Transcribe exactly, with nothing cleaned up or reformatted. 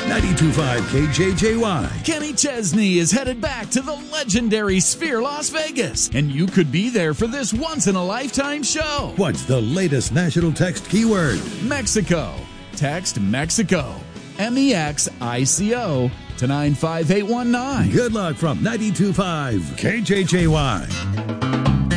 ninety-two point five K J J Y. Kenny Chesney is headed back to the legendary Sphere Las Vegas, and you could be there for this once-in-a-lifetime show. What's the latest national text keyword? Mexico. Text Mexico. M E X I C O to nine five eight one nine. Good luck from ninety-two point five K J J Y.